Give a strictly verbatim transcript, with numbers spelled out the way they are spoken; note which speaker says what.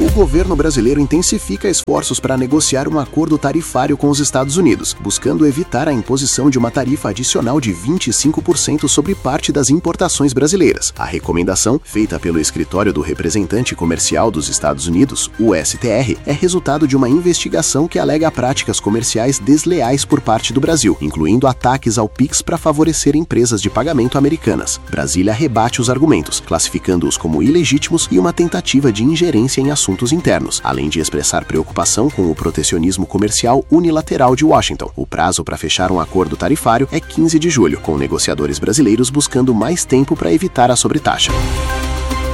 Speaker 1: O governo brasileiro intensifica esforços para negociar um acordo tarifário com os Estados Unidos, buscando evitar a imposição de uma tarifa adicional de vinte e cinco por cento sobre parte das importações brasileiras. A recomendação, feita pelo Escritório do Representante Comercial dos Estados Unidos, o S T R, é resultado de uma investigação que alega práticas comerciais desleais por parte do Brasil, incluindo ataques ao Pix para favorecer empresas de pagamento americanas. Brasília rebate os argumentos, classificando-os como ilegítimos e uma tentativa de ingerência em assuntos internos, além de expressar preocupação com o protecionismo comercial unilateral de Washington. O prazo para fechar um acordo tarifário é quinze de julho, com negociadores brasileiros buscando mais tempo para evitar a sobretaxa.